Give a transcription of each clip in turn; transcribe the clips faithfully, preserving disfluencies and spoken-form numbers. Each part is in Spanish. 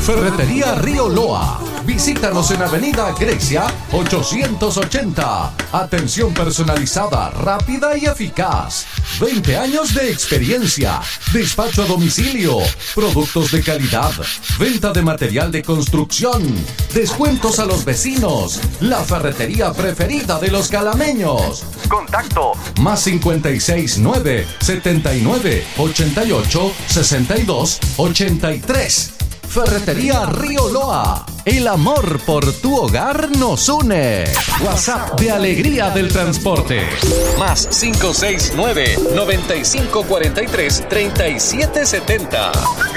Ferretería Río Loa. Visítanos en Avenida Grecia ochocientos ochenta. Atención personalizada, rápida y eficaz. veinte años de experiencia. Despacho a domicilio. Productos de calidad. Venta de material de construcción. Descuentos a los vecinos. La ferretería preferida de los calameños. Contacto más cincuenta y seis nueve setenta y nueve ochenta y ocho sesenta y dos ochenta y tres. Ferretería Río Loa. El amor por tu hogar nos une. WhatsApp de Alegría del Transporte. Más cinco seis nueve noventa y cinco cuarenta y tres treinta y siete setenta.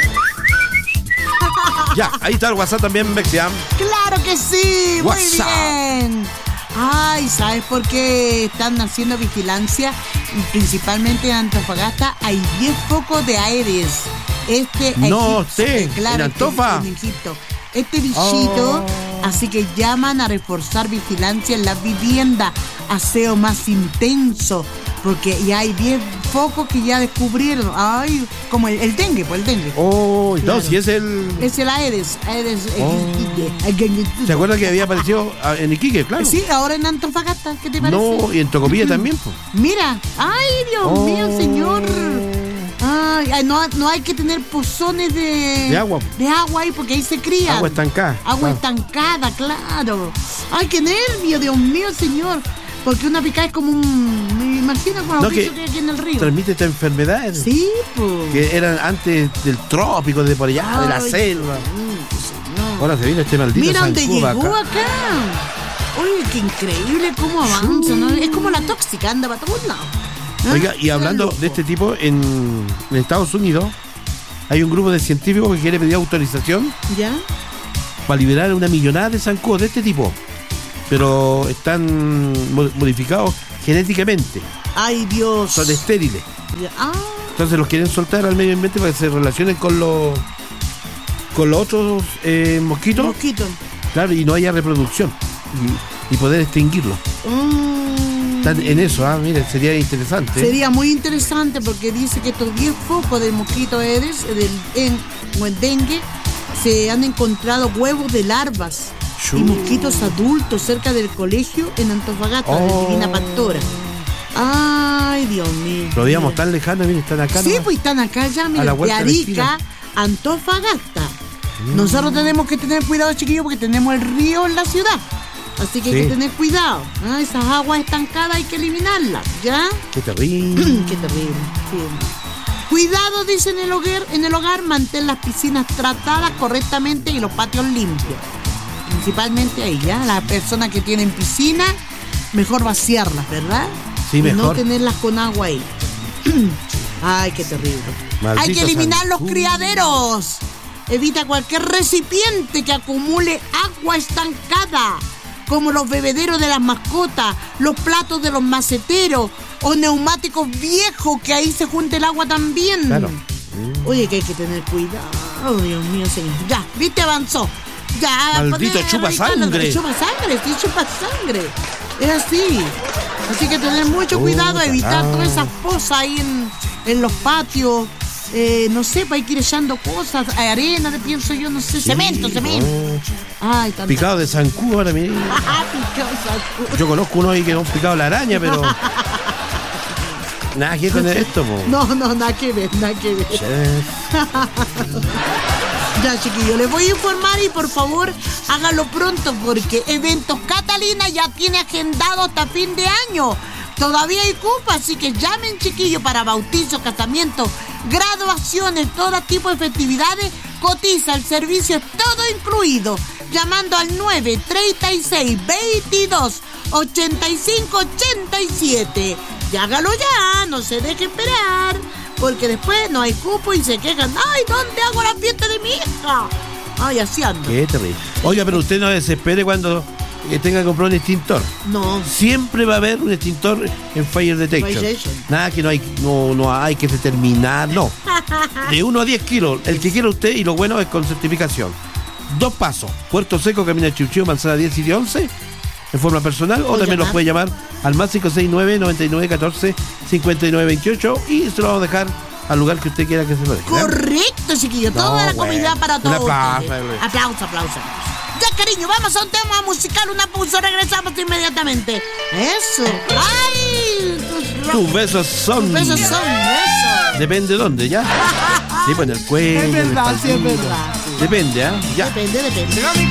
Ya, ahí está el WhatsApp también, Bexia. ¡Claro que sí! WhatsApp. Muy bien. Ay, ¿sabes por qué están haciendo vigilancia? Principalmente en Antofagasta hay diez focos de Aedes. Este No egipcio, sé, claro, en Antofa. En Egipto. Este bichito, Oh. así que llaman a reforzar vigilancia en las viviendas, aseo más intenso, porque ya hay diez focos que ya descubrieron. Ay, como el, el dengue, pues el dengue. Oh, Claro. no, si es el... Es el Aedes, Aedes Oh. egipcio. ¿Se acuerda que había aparecido ah, en Iquique? Claro. Sí, ahora en Antofagasta, ¿qué te parece? No, y en Tocopilla también, pues. Mira, ay, Dios Oh. mío, señor. Ay, ay, no, no hay que tener pozones de... De agua. De agua ahí, porque ahí se cría. Agua estancada. Agua Ah. estancada, claro. Ay, qué nervio, Dios mío, señor. Porque una picada es como un... Me imagino como No, los que bichos que hay aquí en el río. Transmite esta enfermedad. Sí, pues. Que eran antes del trópico, de por allá, de la Ay, selva. no. Ahora se viene este maldito Mira dónde zancudo llegó acá. acá. Oye, qué increíble cómo avanza, ¿no? Es como la tóxica, anda para todos lados. ¿Ah? Oiga, y hablando Loco. de este tipo, en, en Estados Unidos hay un grupo de científicos que quiere pedir autorización ¿Ya? para liberar una millonada de zancudos de este tipo, pero están mo- modificados genéticamente, Ay, Dios. son estériles. Ya. Ah, Entonces los quieren soltar al medio ambiente para que se relacionen con los con los otros eh, mosquitos, mosquito. claro, y no haya reproducción y, y poder extinguirlos. Mm. Están en eso, ah, mire, sería interesante. Sería muy interesante porque dice que estos diez focos del mosquito Aedes, del en, o el dengue, se han encontrado huevos de larvas Chu. y mosquitos adultos cerca del colegio en Antofagasta, Oh. de Divina Pastora. Ay, Dios mío. Lo veíamos tan lejano, mire, están acá. Sí, nomás. pues están acá ya, A mira, la de vuelta de la Arica, esquina. Antofagasta. Nosotros tenemos que tener cuidado, chiquillos, porque tenemos el río en la ciudad. Así que hay Sí. que tener cuidado. ¿Ah? Esas aguas estancadas hay que eliminarlas, ¿ya? Qué terrible. Qué terrible. Sí. Cuidado, dice en el hogar, en el hogar, mantén las piscinas tratadas correctamente y los patios limpios. Principalmente ahí, ¿ya? Las personas que tienen piscina, mejor vaciarlas, ¿verdad? Sí, Y no mejor. tenerlas con agua ahí. Ay, qué terrible. Maldito Hay que eliminar los zancudo. criaderos. Evita cualquier recipiente que acumule agua estancada, como los bebederos de las mascotas, los platos de los maceteros o neumáticos viejos, que ahí se junta el agua también. Claro. Oye, que hay que tener cuidado, Dios mío, señor. Ya, viste, avanzó. Ya, Maldito poner- chupa erradicarlo. sangre. Chupa sangre, sí, chupa sangre. Es así. Así que tener mucho cuidado, Puta, evitar ah. todas esas pozas ahí en, en los patios. Eh, no sé, para ir echando cosas, arena, te pienso yo, no sé, cemento, cemento. Ay, tanta... Picado de zancudo, ahora mire. Ah, picado zancudo. Yo conozco uno ahí que no picado la araña, pero. Nada que ver con esto, po. No, no, nada que ver, nada que ver. Che. Ya, chiquillos, les voy a informar y por favor háganlo pronto porque Eventos Catalina ya tiene agendado hasta fin de año. Todavía hay cupo, así que llamen, chiquillos, para bautizos, casamientos, graduaciones, todo tipo de festividades. Cotiza, el servicio es todo incluido. Llamando al nueve treinta y seis veintidós ochenta y cinco ochenta y siete. Y hágalo ya, no se deje esperar, porque después no hay cupo y se quejan. ¡Ay, ¿dónde hago la fiesta de mi hija? Ay, así ando. Qué terrible. Oiga, pero usted no desespere cuando eh, tenga que comprar un extintor. No. Siempre va a haber un extintor en Fire Detection. Fire Detection. Nada que no hay, no, no hay que determinar, no. De uno a diez kilos, el que quiera usted, y lo bueno es con certificación. Dos pasos, Puerto Seco, Camina Chiuchío, Manzana diez y once, en forma personal, o, O también llamar. los puede llamar al más cinco seis nueve, noventa y nueve, catorce, cincuenta y nueve veintiocho, y se lo vamos a dejar al lugar que usted quiera que se lo deje. ¿eh? Correcto, chiquillo. No, Toda la bueno. comida para Un todos. aplauso, ustedes. güey. Aplauso, aplauso, aplauso. Ya, cariño, vamos a un tema musical, una pausa, regresamos inmediatamente. Eso. ¡Ay! Tus, Tus besos son. tus besos son, eso. Depende de dónde, ¿ya? Sí, pues en el cuello. Es en el verdad, sí, es espaldillo. verdad. Depende, ¿ah? Ya. Depende, depende.